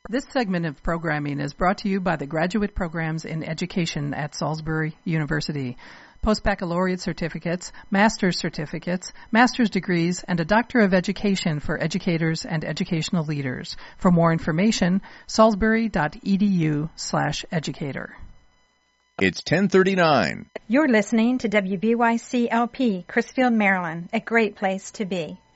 This segment of programming is brought to you by the Graduate Programs in Education at Salisbury University. Post-baccalaureate certificates, master's certificates, master's degrees, and a Doctor of Education for educators and educational leaders. For more information, salisbury.edu/educator. It's 10:39. You're listening to WBYC-LP, Crisfield, Maryland, a great place to be.